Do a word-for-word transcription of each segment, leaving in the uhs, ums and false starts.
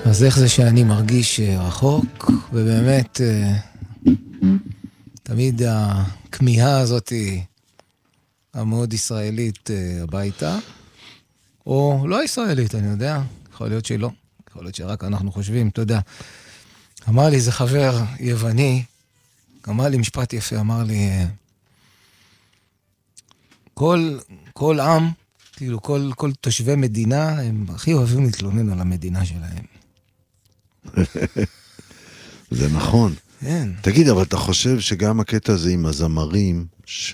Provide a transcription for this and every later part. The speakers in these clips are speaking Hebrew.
אז איך זה שאני מרגיש רחוק, ובאמת תמיד הכמיהה הזאת המאוד ישראלית הביתה, או לא ישראלית, אני יודע, יכול להיות שלא, יכול להיות שרק אנחנו חושבים, אתה יודע. אמר לי, זה חבר יווני, אמר לי משפט יפה, אמר לי, כל, כל עם, כאילו כל, כל תושבי מדינה, הם הכי אוהבים להתלונן על המדינה שלהם. זה נכון. כן. תגיד, אבל אתה חושב שגם הקטע הזה עם הזמרים,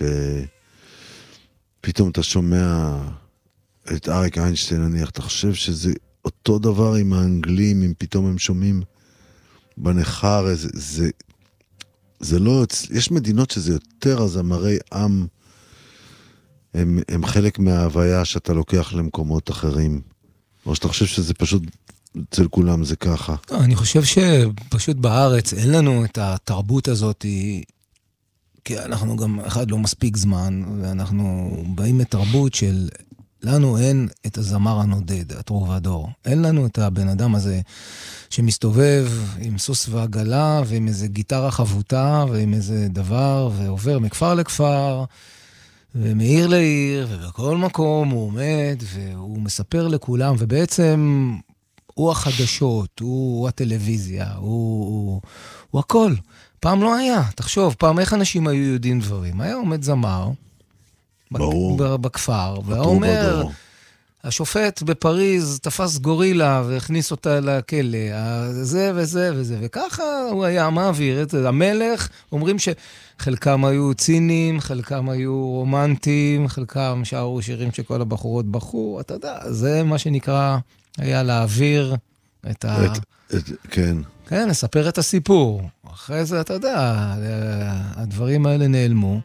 שפתאום אתה שומע את אריק איינשטיין, נניח, אתה חושב שזה אותו דבר עם האנגלים, אם פתאום הם שומעים בנחר, זה, זה, זה לא, יש מדינות שזה יותר הזמרי עם, הם, הם חלק מההוויה שאתה לוקח למקומות אחרים, או שאתה חושב שזה פשוט, אצל כולם זה ככה. לא, אני חושב שפשוט בארץ אין לנו את התרבות הזאת, כי אנחנו גם, אחד לא מספיק זמן, ואנחנו באים מתרבות של, לנו אין את הזמר הנודד, הטרובדור. אין לנו את הבן אדם הזה שמסתובב עם סוס ועגלה, ועם איזה גיטרה חבוטה, ועם איזה דבר, ועובר מכפר לכפר, ומעיר לעיר, ובכל מקום הוא עומד, והוא מספר לכולם, ובעצם הוא החדשות, הוא הטלוויזיה, הוא, הוא, הוא הכל. פעם לא היה, תחשוב, פעם איך אנשים היו יודעים דברים? היה עומד זמר, ברור. בכפר, והוא אומר, השופט בפריז תפס גורילה והכניס אותה לכלא, זה וזה וזה, וככה הוא היה מעביר את המלך, אומרים שחלקם היו צינים, חלקם היו רומנטיים, חלקם שרו שירים שכל הבחורות בחרו, אתה יודע, זה מה שנקרא, היה להעביר את ה... את, את, כן. כן, לספר את הסיפור. אחרי זה, אתה יודע, הדברים האלה נעלמו,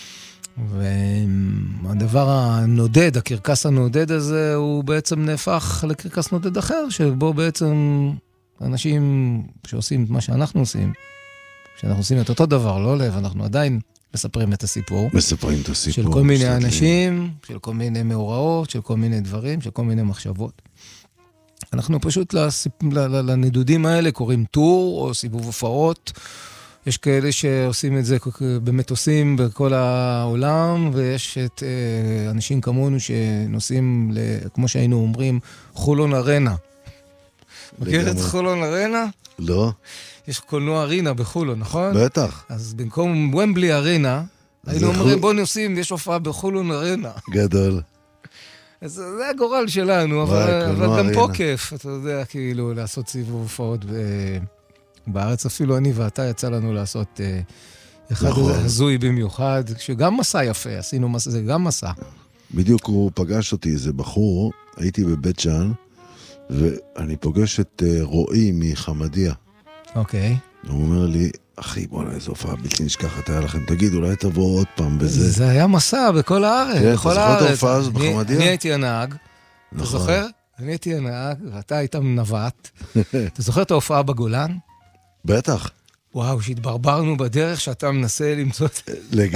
והדבר הנודד, הקרקס הנודד הזה, הוא בעצם נהפך לקרקס נודד אחר, שבו בעצם אנשים שעושים את מה שאנחנו עושים, שאנחנו עושים את אותו דבר, לא לב, אנחנו עדיין מספרים את הסיפור. מספרים את הסיפור. של כל מיני אנשים, של כל מיני מאורעות, של כל מיני דברים, של כל מיני מחשבות. אנחנו פשוט לנדודים האלה קוראים טור או סיבוב הופעות, יש כאלה שעושים את זה באמת עושים בכל העולם, ויש את אה, אנשים כמונו שנוסעים, כמו שהיינו אומרים, חולון ארנה. מכיר את חולון ארנה? לא. יש קולנוע ארינה בחולון, נכון? בטח. אז במקום ומבלי ארנה, היינו אומרים, בוא נוסעים, יש הופעה בחולון ארנה. גדול. אז זה הגורל שלנו, אבל, אבל גם פה כיף, אתה יודע, כאילו, לעשות סיבוב הופעות ב... בארץ. אפילו אני ואתה יצא לנו לעשות אה, אחד נכון. הזוי במיוחד, שגם מסע יפה, עשינו מסע, זה גם מסע. בדיוק הוא פגש אותי, איזה בחור, הייתי בבית ג'אן, ואני פוגש את אה, רועי מחמדיה. אוקיי. הוא אומר לי, אחי, בוא נעז הופעה, בלתי נשכחת היה לכם, תגיד, אולי תבוא עוד פעם בזה. זה היה מסע בכל הארץ, כן, בכל אתה הארץ. זוכר את ההופעה הזו בחמדיה? אני הייתי הנהג, נכון. אתה זוכר? אני הייתי הנהג, ואתה היית מנווט. אתה זוכר את ההופעה בגולן? בטח. וואו, שהתברברנו בדרך שאתה מנסה למצוא...